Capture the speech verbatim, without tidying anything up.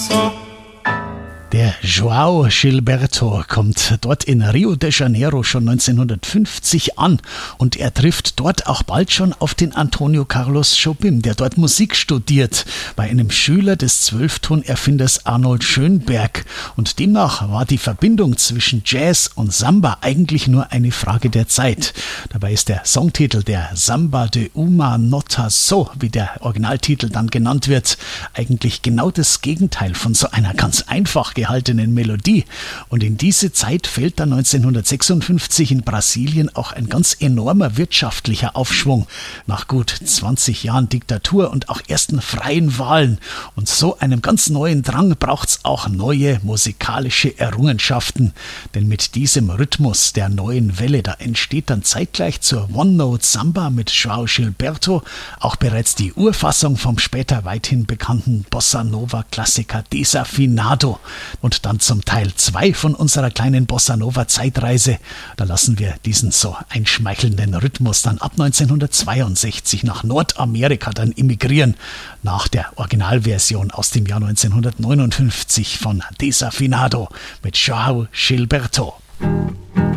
Der João Gilberto kommt dort in Rio de Janeiro schon neunzehnhundertfünfzig an und er trifft dort auch bald schon auf den Antonio Carlos Jobim, der dort Musik studiert, bei einem Schüler des Zwölftonerfinders Arnold Schönberg. Und demnach war die Verbindung zwischen Jazz und Samba eigentlich nur eine Frage der Zeit. Dabei ist der Songtitel, der Samba de Uma Nota So, wie der Originaltitel dann genannt wird, eigentlich genau das Gegenteil von so einer ganz einfach gehaltenen Melodie. Und in diese Zeit fällt dann neunzehnhundertsechsundfünfzig in Brasilien auch ein ganz enormer wirtschaftlicher Aufschwung nach gut zwanzig Jahren Diktatur und auch ersten freien Wahlen. Und so einem ganz neuen Drang braucht es auch neue musikalische Errungenschaften. Denn mit diesem Rhythmus der neuen Welle, da entsteht dann zeitgleich zur One-Note Samba mit João Gilberto auch bereits die Urfassung vom später weithin bekannten Bossa-Nova-Klassiker Desafinado. Und dann zum Teil zwei von unserer kleinen Bossa-Nova-Zeitreise. Da lassen wir diesen so einschmeichelnden Rhythmus dann ab neunzehnhundertzweiundsechzig nach Nordamerika dann emigrieren, nach der Originalversion aus dem Jahr neunzehnhundertneunundfünfzig von Desafinado mit João Gilberto.